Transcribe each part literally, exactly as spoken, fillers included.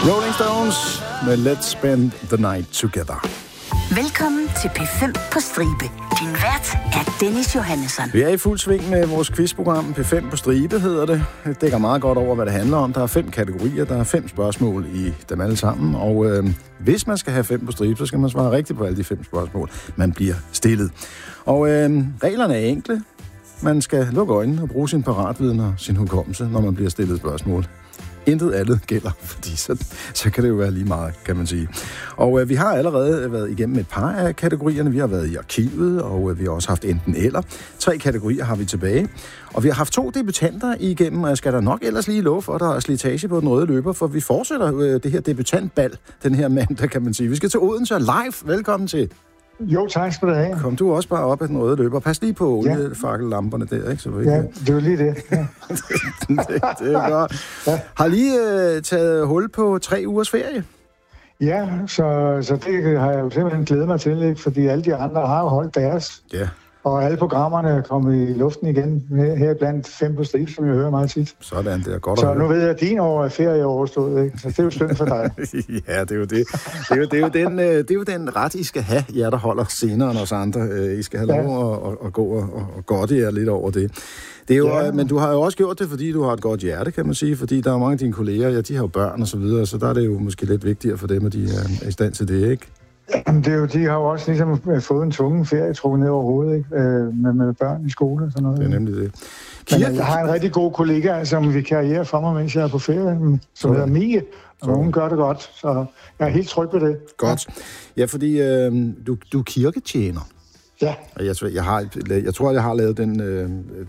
Rolling Stones med Let's Spend the Night Together. Velkommen til P fem på stribe. Din vært er Dennis Johannesson. Vi er i fuld sving med vores quizprogram. P fem på stribe hedder det. Det dækker meget godt over, hvad det handler om. Der er fem kategorier, der er fem spørgsmål i dem alle sammen. Og øh, hvis man skal have fem på stribe, så skal man svare rigtigt på alle de fem spørgsmål, man bliver stillet. Og øh, reglerne er enkle. Man skal lukke øjnene og bruge sin paratviden og sin hukommelse, når man bliver stillet spørgsmål. Intet andet gælder, fordi så, så kan det jo være lige meget, kan man sige. Og øh, vi har allerede været igennem et par af kategorierne. Vi har været i arkivet, og øh, vi har også haft enten eller. Tre kategorier har vi tilbage. Og vi har haft to debutanter igennem, og jeg skal da nok ellers lige love for, at der er slitage på den røde løber, for vi fortsætter øh, det her debutantbal den her mandag, kan man sige. Vi skal til Odense live. Velkommen til. Jo, tak skal du have. Kom du også bare op af den røde løber. Pas lige på oliefakkellamperne der, ikke? Så du ikke... Ja, det er jo lige det. Ja. det, det er godt. Ja. Har lige øh, taget hul på tre ugers ferie? Ja, så, så det har jeg jo simpelthen glædet mig til, ikke? Fordi alle de andre har jo holdt deres. Ja. Og alle programmerne er kommet i luften igen, her blandt fem på stribe, som jeg hører meget tit. Sådan, det er godt. Så nu ved jeg, at din år er ferie overstået, ikke? Så det er jo stønt for dig. Ja, det er jo det. Det er jo, det er jo, den, det er jo den ret, I skal have, jer der holder senere end os andre. I skal have lov ja. at, at, at gå og, og godte jer lidt over det. Det er jo, ja. Men du har jo også gjort det, fordi du har et godt hjerte, kan man sige. Fordi der er mange af dine kolleger, ja, de har jo børn og så videre, så der er det jo måske lidt vigtigere for dem, at de er i stand til det, ikke? Jamen, det er jo, de har jo også ligesom fået en tunge ferie trukket ned over hovedet, ikke? Med, med børn i skole og sådan noget. Det er nemlig det. Kirke... Men jeg har en rigtig god kollega, som vikarierer for mig, mens jeg er på ferie, som hedder Mie, og hun gør det godt, så jeg er helt tryg ved det. Godt. Ja, fordi øh, du, du er kirketjener. Ja. Jeg, jeg, har, jeg tror, jeg har lavet den, øh,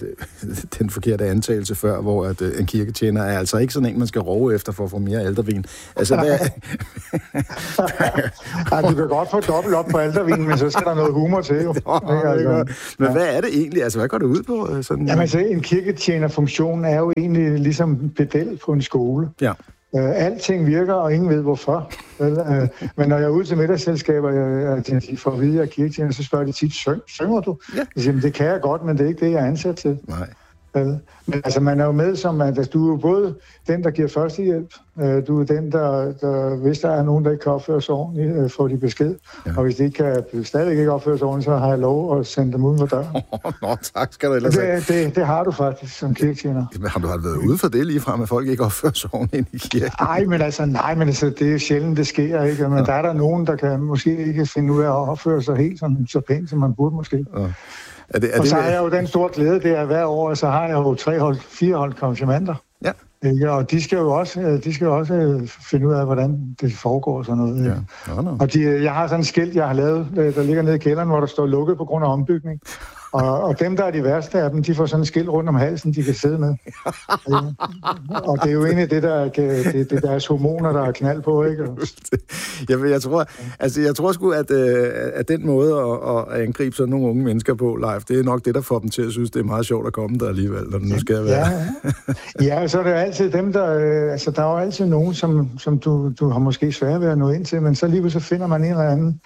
den forkerte antagelse før, hvor at, øh, en kirketjener er altså ikke sådan en, man skal roe efter for at få mere aldervin. Altså, hvad... ja, du kan godt få dobbelt op på aldervin, men så skal der noget humor til, jo. Nå, altså, men ja. Hvad er det egentlig? Altså, hvad går det ud på? Sådan... Jamen, altså, en kirketjenerfunktion er jo egentlig ligesom pedel på en skole. Ja. Uh, alting virker, og ingen ved hvorfor. Vel? Uh, men når jeg er ude til middagsselskaber, jeg, jeg, de får at vide, at jeg er kirketjener, så spørger de tit, Syng, synger du? Ja. Jeg siger, det kan jeg godt, men det er ikke det, jeg er ansat til. Nej. Vel? Men altså, man er jo med som, at altså, du er jo både den, der giver førstehjælp, uh, du er den, der, der, hvis der er nogen, der ikke kan opføre sig ordentligt, uh, får de besked. Ja. Og hvis de ikke kan, stadig ikke opføre sig ordentligt, så har jeg lov at sende dem uden for døren. Nå, tak skal du ellers det, det, det har du faktisk som kirketjener. Men har du været ude for det lige frem, at folk ikke opfører sig ordentligt i kirken? Nej, men altså, nej, men altså, det er sjældent, det sker, ikke? Men ja. Der er der nogen, der kan måske ikke finde ud af at opføre sig helt sådan, så pænt, som man burde måske. Ja. Er det, er og det, så har jeg jo den store glæde, det er hver år, så har jeg jo tre hold, fire hold konfirmander. Ja. Ikke? Og de skal jo også, de skal jo også finde ud af, hvordan det foregår og sådan noget. Ja. No, no. Og de, jeg har sådan et skilt, jeg har lavet, der ligger nede i kælderen, hvor der står lukket på grund af ombygning. Og, og dem, der er de værste af dem, de får sådan et skilt rundt om halsen, de kan sidde med. Ja. Og det er jo egentlig det, der det, det er deres hormoner, der er knald på, ikke? Jeg, jeg tror, altså, jeg tror sgu, at, at den måde at, at angribe sådan nogle unge mennesker på live, det er nok det, der får dem til at synes, det er meget sjovt at komme der alligevel, når det nu skal være. Ja, ja, så er det altid dem, der... Altså, der er jo altid nogen, som, som du, du har måske svært ved at nå ind til, men så lige så finder man en eller anden...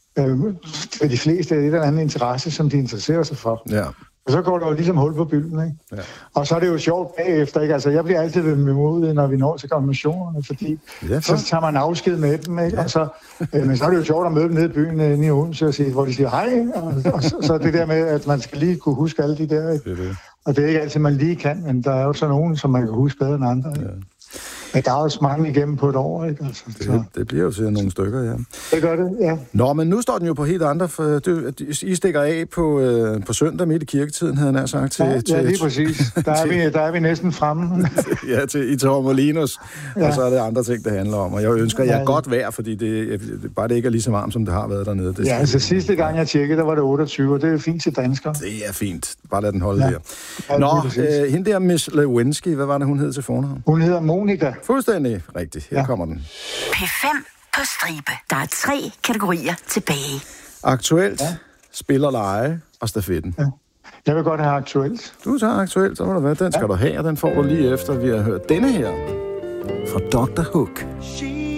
For de fleste er det et eller andet interesse, som de interesserer sig for. Ja. Og så går der jo ligesom hul på bylden, ikke? Ja. Og så er det jo sjovt bagefter, ikke? Altså, jeg bliver altid vemodig, når vi når til konfirmationerne, fordi ja, så tager man afsked med dem, ikke? Ja. Og så, øh, men så er det jo sjovt at møde dem nede i byen øh, i Odense og sige, hvor de siger hej, og, og så, så det der med, at man skal lige kunne huske alle de der, ikke? Det er det. Og det er ikke altid, man lige kan, men der er jo så nogen, som man kan huske bedre end andre, ikke? Ja. Men der er også mange igennem på et år, ikke? Altså, det, det bliver jo til nogle stykker, ja. Det gør det, ja. Nå, men nu står den jo på helt andre... For, du, I stikker af på, øh, på søndag midt i kirketiden, havde jeg nær sagt. Til, ja, til, ja, lige præcis. Der er, vi, der er vi næsten fremme. Ja, til, i Torremolinos. Ja. Og så er det andre ting, det handler om. Og jeg ønsker jer ja, ja. godt vejr, fordi det, bare det ikke er lige så varmt, som det har været dernede. Det ja, altså sidste gang jeg tjekkede, der var det otteogtyve, og det er fint til danskere. Det er fint. Bare lad den holde ja. der. Ja, Nå, øh, hende der Miss Lewinsky, hvad var det, hun hed til fornavn? Hun hedder Monika. Fuldstændig rigtigt. Her ja. kommer den. P fem på stribe. Der er tre kategorier tilbage. Aktuelt, ja. spiller lege og stafetten. Ja. Jeg vil godt have aktuelt. Du tager aktuelt, så må du være. Den skal ja. du have, og den får du lige efter, vi har hørt denne her fra doktor Hook. She